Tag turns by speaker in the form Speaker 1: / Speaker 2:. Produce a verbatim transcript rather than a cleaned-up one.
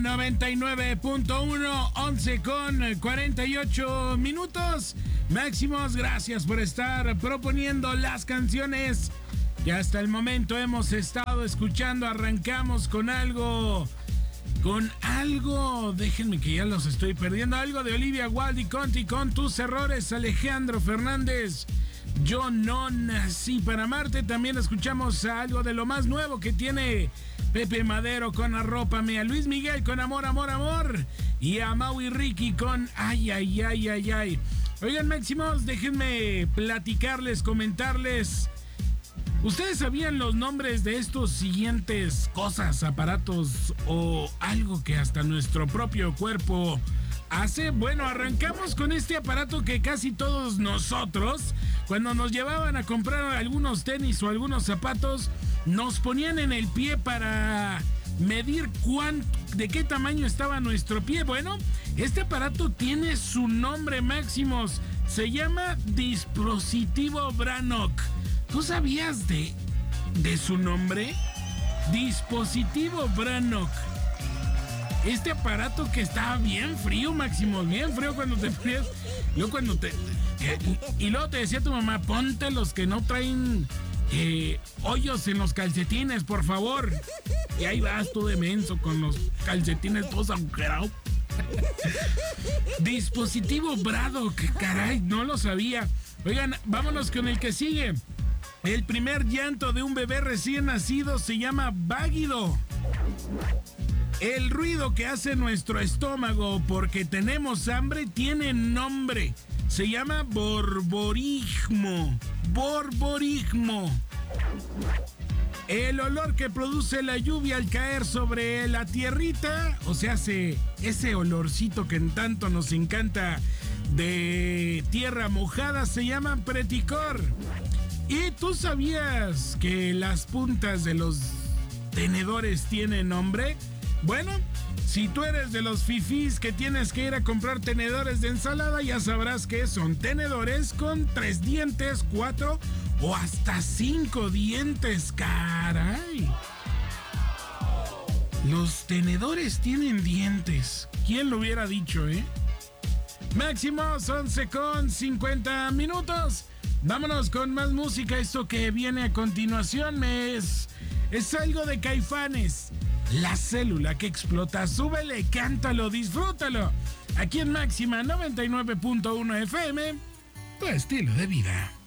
Speaker 1: noventa y nueve punto uno, once con cuarenta y ocho minutos. Máximos, gracias por estar proponiendo las canciones que hasta el momento hemos estado escuchando. Arrancamos con algo, con algo, déjenme que ya los estoy perdiendo, algo de Olivia Wilde y Conti con Tus Errores, Alejandro Fernández. Yo no nací para amarte. También escuchamos algo de lo más nuevo que tiene Pepe Madero con Arrópame, a Luis Miguel con Amor, Amor, Amor y a Mau y Ricky con Ay, Ay, Ay, Ay, Ay. Oigan, Máximos, déjenme platicarles, comentarles. ¿Ustedes sabían los nombres de estos siguientes cosas, aparatos o algo que hasta nuestro propio cuerpo hace? Bueno, arrancamos con este aparato que casi todos nosotros, cuando nos llevaban a comprar algunos tenis o algunos zapatos, nos ponían en el pie para medir cuánto, de qué tamaño estaba nuestro pie. Bueno, este aparato tiene su nombre, Máximos. Se llama dispositivo Brannock. ¿Tú sabías de, de su nombre? Dispositivo Brannock. Este aparato que estaba bien frío, Máximo, bien frío cuando te ponías. Luego cuando te. Y, y luego te decía tu mamá, ponte los que no traen eh, hoyos en los calcetines, por favor. Y ahí vas tú de menso con los calcetines todos agujerados. Dispositivo Brannock, caray, no lo sabía. Oigan, vámonos con el que sigue. El primer llanto de un bebé recién nacido se llama váguido. El ruido que hace nuestro estómago porque tenemos hambre tiene nombre. Se llama borborismo. Borborismo. El olor que produce la lluvia al caer sobre la tierrita, o sea, ese, ese olorcito que en tanto nos encanta de tierra mojada, se llama preticor. ¿Y tú sabías que las puntas de los tenedores tienen nombre? Bueno, si tú eres de los fifís que tienes que ir a comprar tenedores de ensalada, ya sabrás que son tenedores con tres dientes, cuatro o hasta cinco dientes, caray. Los tenedores tienen dientes. ¿Quién lo hubiera dicho, eh? Máximos, once con cincuenta minutos. Vámonos con más música. Esto que viene a continuación es, es algo de Caifanes. La célula que explota. Súbele, cántalo, disfrútalo. Aquí en Máxima noventa y nueve punto uno F M, tu estilo de vida.